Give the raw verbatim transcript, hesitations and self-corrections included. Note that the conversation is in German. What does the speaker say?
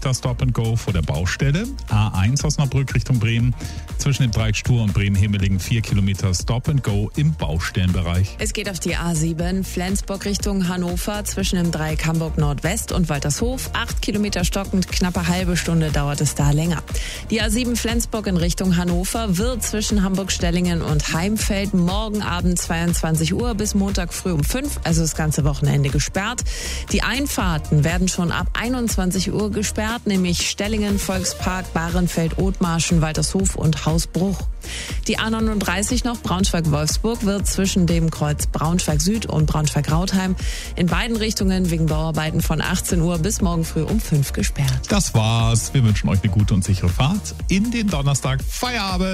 Kilometer Stop and Go vor der Baustelle. A eins Osnabrück Richtung Bremen. Zwischen dem Dreieck Stur und Bremen-Hemelingen vier Kilometer Stop and Go im Baustellenbereich. Es geht auf die A sieben Flensburg Richtung Hannover zwischen dem Dreieck Hamburg Nordwest und Waltershof. acht Kilometer stockend, knappe halbe Stunde dauert es da länger. Die A sieben Flensburg in Richtung Hannover wird zwischen Hamburg-Stellingen und Heimfeld morgen Abend zweiundzwanzig Uhr bis Montag früh um fünf, also das ganze Wochenende gesperrt. Die Einfahrten werden schon ab einundzwanzig Uhr gesperrt, nämlich Stellingen, Volkspark, Bahrenfeld, Othmarschen, Waltershof und Hausbruch. Die A neununddreißig noch Braunschweig-Wolfsburg wird zwischen dem Kreuz Braunschweig Süd und Braunschweig-Rautheim in beiden Richtungen wegen Bauarbeiten von achtzehn Uhr bis morgen früh um fünf gesperrt. Das war's. Wir wünschen euch eine gute und sichere Fahrt in den Donnerstag. Feierabend!